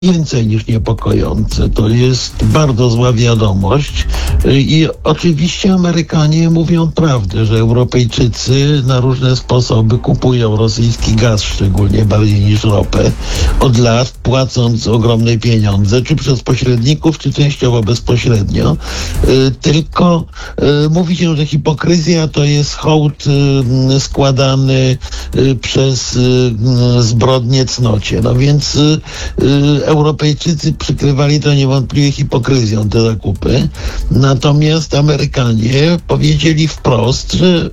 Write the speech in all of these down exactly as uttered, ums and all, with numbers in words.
więcej niż niepokojące. To jest bardzo zła wiadomość i oczywiście Amerykanie mówią prawdę, że Europejczycy na różne sposoby kupują rosyjski gaz, szczególnie bardziej niż ropę, od lat, płacąc ogromne pieniądze, czy przez pośredników, czy częściowo bezpośrednio. Tylko mówi się, że hipokryzja to jest hołd składany przez zbrodnię cnocie. No więc Europejczycy przykrywali to niewątpliwie hipokryzją, te zakupy. Natomiast Amerykanie powiedzieli wprost, że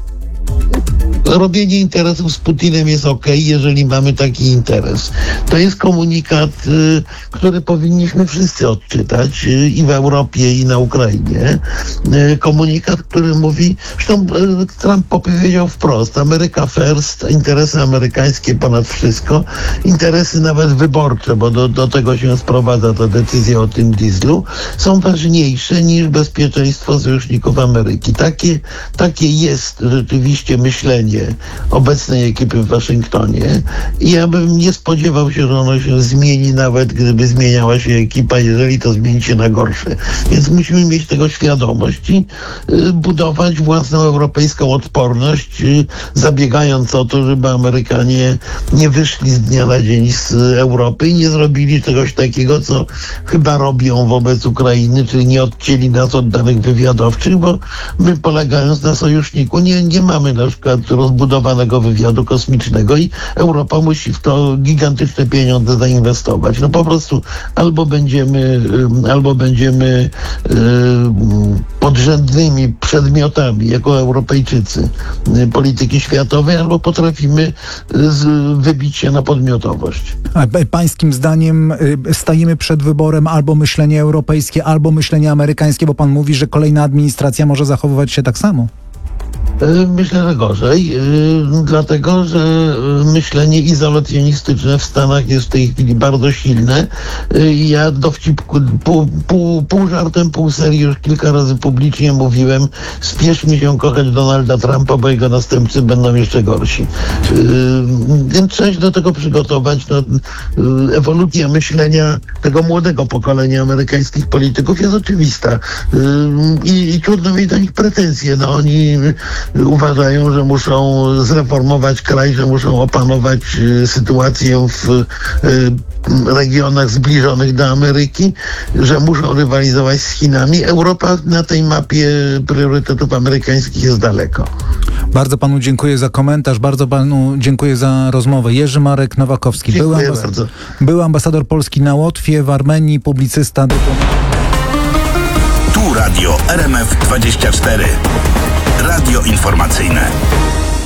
robienie interesów z Putinem jest okej, jeżeli mamy taki interes. To jest komunikat, y, który powinniśmy wszyscy odczytać y, i w Europie, i na Ukrainie. Y, komunikat, który mówi, zresztą y, Trump powiedział wprost, America first, interesy amerykańskie ponad wszystko, interesy nawet wyborcze, bo do, do tego się sprowadza ta decyzja o tym dieslu, są ważniejsze niż bezpieczeństwo sojuszników Ameryki. Takie, takie jest rzeczywiście myślenie obecnej ekipy w Waszyngtonie i ja bym nie spodziewał się, że ono się zmieni, nawet gdyby zmieniała się ekipa, jeżeli to zmieni się na gorsze. Więc musimy mieć tego świadomość i y, budować własną europejską odporność, y, zabiegając o to, żeby Amerykanie nie wyszli z dnia na dzień z Europy i nie zrobili czegoś takiego, co chyba robią wobec Ukrainy, czyli nie odcięli nas od danych wywiadowczych, bo my, polegając na sojuszniku, nie, nie mamy na przykład rozbudowanego wywiadu kosmicznego i Europa musi w to gigantyczne pieniądze zainwestować. No po prostu albo będziemy, albo będziemy yy, podrzędnymi przedmiotami jako Europejczycy yy, polityki światowej, albo potrafimy z, wybić się na podmiotowość. A pańskim zdaniem yy, stajemy przed wyborem albo myślenie europejskie, albo myślenie amerykańskie, bo pan mówi, że kolejna administracja może zachowywać się tak samo? Myślę, że gorzej, dlatego, że myślenie izolacjonistyczne w Stanach jest w tej chwili bardzo silne. Ja dowcipku, pół, pół, pół żartem, pół serii już kilka razy publicznie mówiłem, spieszmy się kochać Donalda Trumpa, bo jego następcy będą jeszcze gorsi. Więc trzeba się do tego przygotować. No, ewolucja myślenia tego młodego pokolenia amerykańskich polityków jest oczywista. I, i trudno mieć do nich pretensje. No, oni uważają, że muszą zreformować kraj, że muszą opanować y, sytuację w y, regionach zbliżonych do Ameryki, że muszą rywalizować z Chinami. Europa na tej mapie priorytetów amerykańskich jest daleko. Bardzo panu dziękuję za komentarz, bardzo panu dziękuję za rozmowę. Jerzy Marek Nowakowski, był, ambas- był ambasador Polski na Łotwie, w Armenii, publicysta. Tu Radio R M F dwadzieścia cztery. Radio informacyjne.